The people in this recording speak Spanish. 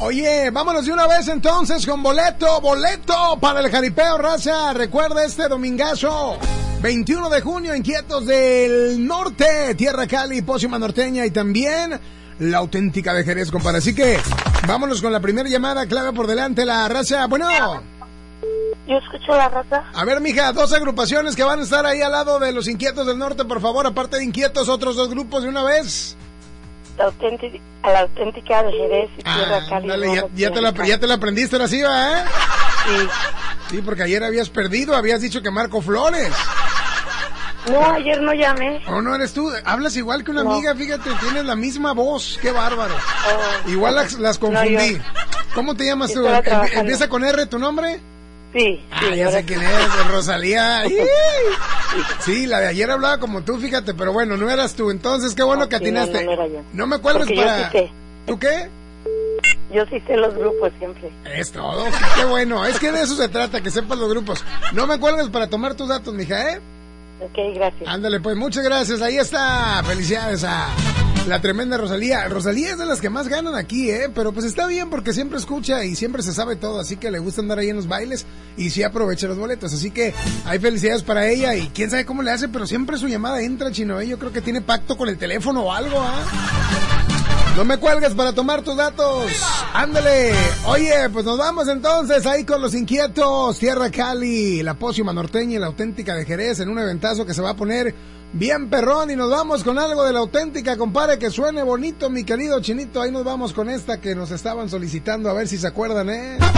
Oye, vámonos de una vez entonces con boleto para el jaripeo, raza. Recuerda este domingazo, 21 de junio, Inquietos del Norte, Tierra Cali, Pócima Norteña y también La Auténtica de Jerez, compadre. Así que vámonos con la primera llamada, clave por delante, la raza. Bueno, yo escucho la raza. a ver, mija, 2 agrupaciones que van a estar ahí al lado de los Inquietos del Norte, por favor, aparte de Inquietos, otros 2 grupos de una vez. La auténtica de Jerez y Tierra Cali. Dale, ya te la aprendiste ahora sí, ¿va? Sí. Sí, porque ayer habías perdido, habías dicho que Marco Flores. No, ayer no llamé. ¿O no eres tú? Hablas igual que una amiga, fíjate, tienes la misma voz, qué bárbaro. Igual las confundí. No, ¿Cómo te llamas tú? ¿Empieza con R tu nombre? Sí. Ya sé quién es, Rosalía. Sí, la de ayer hablaba como tú, fíjate, pero bueno, no eras tú. Entonces, qué bueno que atinaste. No era yo. No me cuelgues para... Yo sí sé. ¿Tú qué? Yo sí sé los grupos siempre. Es todo, qué bueno. Es que de eso se trata, que sepas los grupos. No me cuelgues para tomar tus datos, mija, ¿eh? Ok, gracias. Ándale, pues, muchas gracias. Ahí está. Felicidades a la tremenda Rosalía. Rosalía es de las que más ganan aquí, pero pues está bien porque siempre escucha y siempre se sabe todo, así que le gusta andar ahí en los bailes y sí aprovecha los boletos, así que hay felicidades para ella y quién sabe cómo le hace, pero siempre su llamada entra, Chino, yo creo que tiene pacto con el teléfono o algo, No me cuelgues para tomar tus datos. Ándale. Oye, pues nos vamos entonces ahí con los Inquietos, Tierra Cali, la Pócima Norteña y La Auténtica de Jerez en un eventazo que se va a poner bien perrón. Y nos vamos con algo de La Auténtica, compadre, que suene bonito, mi querido Chinito. Ahí nos vamos con esta que nos estaban solicitando, a ver si se acuerdan,